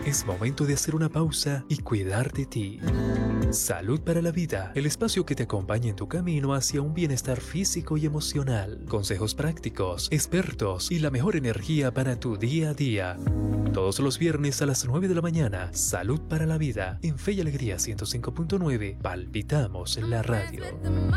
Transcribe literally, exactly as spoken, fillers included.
Es momento de hacer una pausa y cuidar de ti. Salud para la Vida, el espacio que te acompaña en tu camino hacia un bienestar físico y emocional. Consejos prácticos, expertos y la mejor energía para tu día a día. Todos los viernes a las nueve de la mañana, Salud para la Vida, en Fe y Alegría ciento cinco punto nueve, palpitamos en la radio.